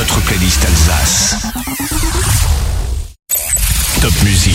votre playlist Alsace. Top Musique.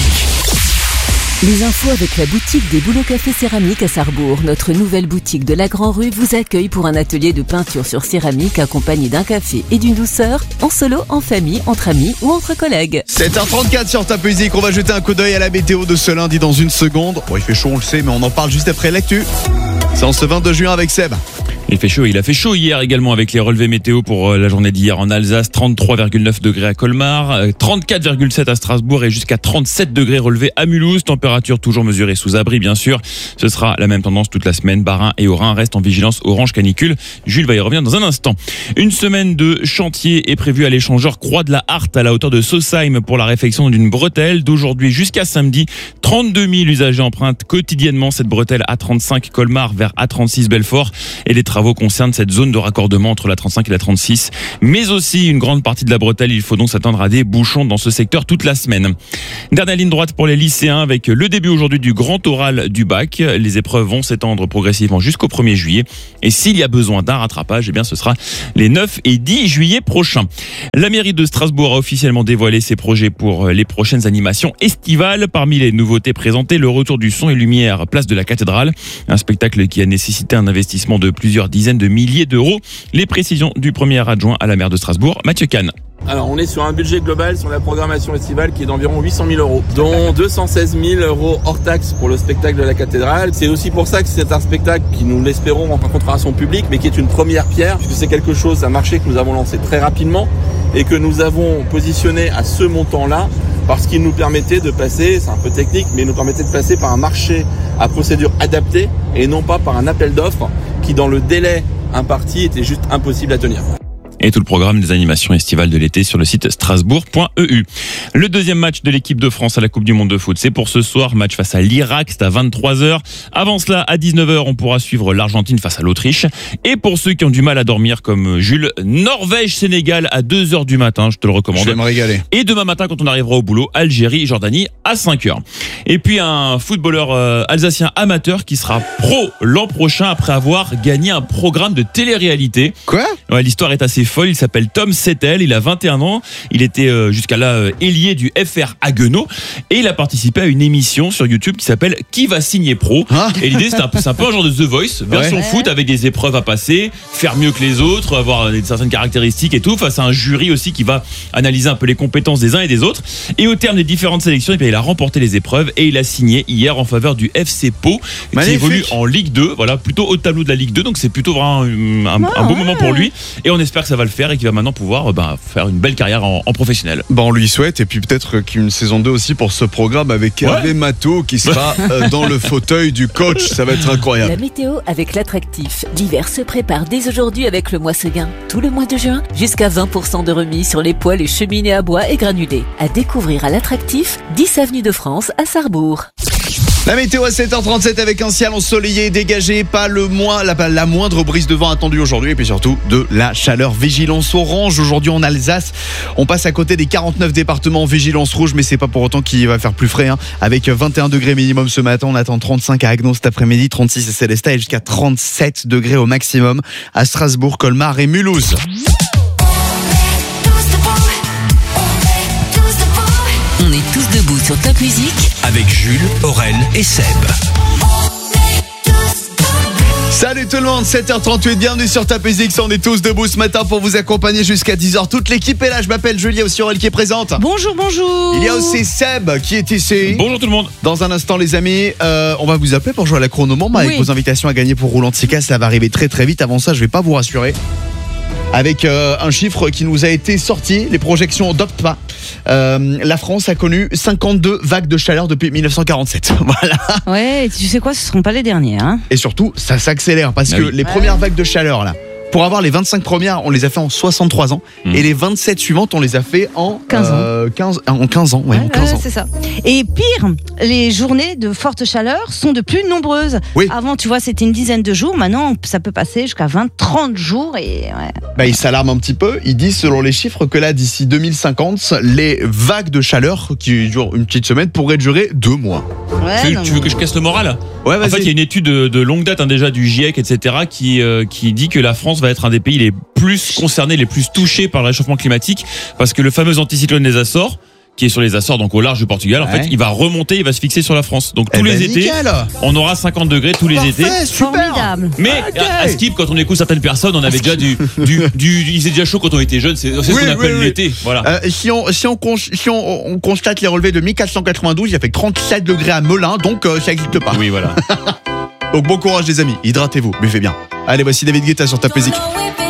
Les infos avec la boutique des Bouleaux Café Céramique à Sarrebourg. Notre nouvelle boutique de la Grand Rue vous accueille pour un atelier de peinture sur céramique accompagné d'un café et d'une douceur, en solo, en famille, entre amis ou entre collègues. 7h34 sur Top Musique, on va jeter un coup d'œil à la météo de ce lundi dans une seconde. Bon, il fait chaud, on le sait, mais on en parle juste après l'actu. C'est en ce 22 juin avec Seb. Il a fait chaud hier également avec les relevés météo pour la journée d'hier en Alsace. 33,9 degrés à Colmar, 34,7 à Strasbourg et jusqu'à 37 degrés relevés à Mulhouse. Température toujours mesurée sous abri bien sûr. Ce sera la même tendance toute la semaine. Bas-Rhin et Haut-Rhin restent en vigilance orange canicule. Jules va y revenir dans un instant. Une semaine de chantier est prévue à l'échangeur Croix de la Harte à la hauteur de Sausheim pour la réfection d'une bretelle. D'aujourd'hui jusqu'à samedi, 32 000 usagers empruntent quotidiennement cette bretelle A35 Colmar vers A36 Belfort. Et les travaux concernent cette zone de raccordement entre la 35 et la 36, mais aussi une grande partie de la bretelle. Il faut donc s'attendre à des bouchons dans ce secteur toute la semaine. Dernière ligne droite pour les lycéens avec le début aujourd'hui du grand oral du bac. Les épreuves vont s'étendre progressivement jusqu'au 1er juillet. Et s'il y a besoin d'un rattrapage, eh bien ce sera les 9 et 10 juillet prochains. La mairie de Strasbourg a officiellement dévoilé ses projets pour les prochaines animations estivales. Parmi les nouveautés présentées, le retour du son et lumière place de la cathédrale. Un spectacle qui a nécessité un investissement de plusieurs dizaines de milliers d'euros. Les précisions du premier adjoint à la maire de Strasbourg, Mathieu Kahn. Alors on est sur un budget global sur la programmation estivale qui est d'environ 800 000 euros, dont 216 000 euros hors taxe pour le spectacle de la cathédrale. C'est aussi pour ça que c'est un spectacle qui, nous l'espérons, rencontrera son public, mais qui est une première pierre, puisque c'est quelque chose, un marché que nous avons lancé très rapidement et que nous avons positionné à ce montant-là parce qu'il nous permettait de passer, c'est un peu technique, mais il nous permettait de passer par un marché à procédure adaptée et non pas par un appel d'offres qui, dans le délai imparti, était juste impossible à tenir. Et tout le programme des animations estivales de l'été sur le site strasbourg.eu. Le deuxième match de l'équipe de France à la Coupe du Monde de foot, c'est pour ce soir, match face à l'Irak, c'est à 23h. Avant cela, à 19h, on pourra suivre l'Argentine face à l'Autriche. Et pour ceux qui ont du mal à dormir comme Jules, Norvège-Sénégal à 2h du matin, je te le recommande. Je vais me régaler. Et demain matin, quand on arrivera au boulot, Algérie-Jordanie à 5h. Et puis un footballeur alsacien amateur qui sera pro l'an prochain après avoir gagné un programme de télé-réalité. Quoi ? Ouais, l'histoire est assez folle. Il s'appelle Tom Settel, il a 21 ans, il était jusqu'à là ailier du FR Haguenau et il a participé à une émission sur YouTube qui s'appelle Qui va signer pro. Et l'idée c'est un peu un genre de The Voice version foot avec des épreuves à passer, faire mieux que les autres, avoir certaines caractéristiques et tout, face à un jury aussi qui va analyser un peu les compétences des uns et des autres. Et au terme des différentes sélections, et bien, il a remporté les épreuves et il a signé hier en faveur du FC Pau qui évolue en Ligue 2, voilà, plutôt haut de tableau de la Ligue 2, donc c'est plutôt vraiment un beau moment pour lui et on espère que ça va le faire et qu'il va maintenant pouvoir faire une belle carrière en professionnel. On lui souhaite, et puis peut-être qu'une saison 2 aussi pour ce programme avec Hervé Matteau qui sera dans le fauteuil du coach, ça va être incroyable. La météo avec l'attractif. L'hiver se prépare dès aujourd'hui avec le mois Seguin. Tout le mois de juin, jusqu'à 20% de remise sur les poêles et cheminées à bois et granulés. À découvrir à l'attractif, 10 avenue de France à Sarrebourg. La météo à 7h37 avec un ciel ensoleillé, dégagé, pas la moindre brise de vent attendue aujourd'hui, et puis surtout de la chaleur. Vigilance orange aujourd'hui en Alsace. On passe à côté des 49 départements en vigilance rouge, mais c'est pas pour autant qu'il va faire plus frais. Avec 21 degrés minimum ce matin, on attend 35 à Agnos cet après-midi, 36 à Célestat et jusqu'à 37 degrés au maximum à Strasbourg, Colmar et Mulhouse. On est tous debout sur Top Musique Avec Jules, Aurel et Seb. Salut tout le monde, 7h38, bienvenue sur Top Musique. On est tous debout ce matin pour vous accompagner jusqu'à 10h. Toute l'équipe est là, je m'appelle Julie, il y a aussi Aurel qui est présente. Bonjour. Il y a aussi Seb qui est ici. Bonjour tout le monde. Dans un instant les amis, on va vous appeler pour jouer à la chronomombre avec vos invitations à gagner pour Roulant de Séca. Ça va arriver très très vite, avant ça je vais pas vous rassurer. Avec un chiffre qui nous a été sorti, les projections d'Opte pas. La France a connu 52 vagues de chaleur depuis 1947. Voilà. Ouais, et tu sais quoi, ce ne seront pas les dernières. Et surtout, ça s'accélère parce que les premières vagues de chaleur là, pour avoir les 25 premières, on les a fait en 63 ans et les 27 suivantes, on les a fait en 15 ans. En 15 ans, en 15 ans. C'est ça. Et pire, les journées de forte chaleur sont de plus nombreuses. Oui. Avant, tu vois, c'était une dizaine de jours. Maintenant, ça peut passer jusqu'à 20-30 jours. Et ils s'alarment un petit peu. Ils disent, selon les chiffres, que là, d'ici 2050, les vagues de chaleur qui durent une petite semaine pourraient durer 2 mois. Ouais, non, Tu veux que je casse le moral? Ouais, vas-y. En fait, il y a une étude de longue date déjà du GIEC, etc., qui dit que la France va être un des pays les plus concernés, les plus touchés par le réchauffement climatique, parce que le fameux anticyclone des Açores, qui est sur les Açores, donc au large du Portugal, en Ouais. fait, il va remonter, il va se fixer sur la France. Donc tous les étés, nickel. on aura 50 degrés tous les étés. Parfait, super. Formidable. Mais Ok. à Skip, quand on écoute certaines personnes, on avait déjà il faisait déjà chaud quand on était jeune. C'est ce Oui, qu'on appelle oui. l'été. Voilà. Si on constate les relevés de 1492, il a fait 37 degrés à Melun, donc ça n'existe pas. Oui, voilà. Donc bon courage les amis, hydratez-vous, buvez bien. Allez, voici David Guetta sur Top Music.